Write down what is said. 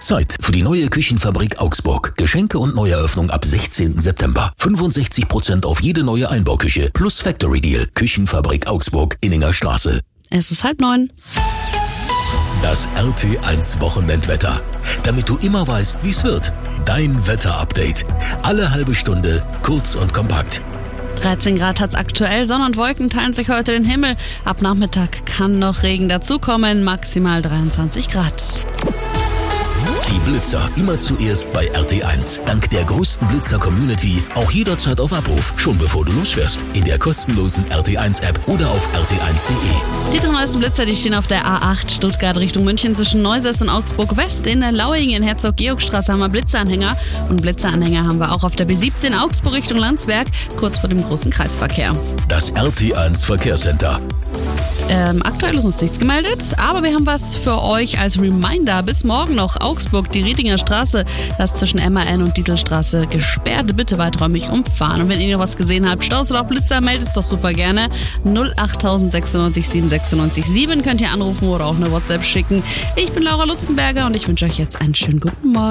Zeit für die neue Küchenfabrik Augsburg. Geschenke und Neueröffnung ab 16. September. 65% auf jede neue Einbauküche plus Factory Deal. Küchenfabrik Augsburg, Inninger Straße. Es ist 8:30. Das RT1 Wochenendwetter. Damit du immer weißt, wie es wird. Dein Wetterupdate. Alle halbe Stunde, kurz und kompakt. 13 Grad hat's aktuell, Sonne und Wolken teilen sich heute den Himmel. Ab Nachmittag kann noch Regen dazukommen, maximal 23 Grad. Die Blitzer immer zuerst bei RT1. Dank der größten Blitzer-Community auch jederzeit auf Abruf, schon bevor du losfährst. In der kostenlosen RT1-App oder auf rt1.de. Die 3 neuesten Blitzer, die stehen auf der A8 Stuttgart Richtung München zwischen Neusäß und Augsburg West. In der Lauingen in Herzog-Georg-Straße haben wir Blitzeranhänger. Und Blitzeranhänger haben wir auch auf der B17 Augsburg Richtung Landsberg, kurz vor dem großen Kreisverkehr. Das RT1 Verkehrscenter. Aktuell ist uns nichts gemeldet, aber wir haben was für euch als Reminder. Bis morgen noch Augsburg, die Riedinger Straße, das ist zwischen MAN und Dieselstraße gesperrt. Bitte weiträumig umfahren. Und wenn ihr noch was gesehen habt, Staus oder auch Blitzer, meldet es doch super gerne. 08096 796 7 könnt ihr anrufen oder auch eine WhatsApp schicken. Ich bin Laura Lutzenberger und ich wünsche euch jetzt einen schönen guten Morgen.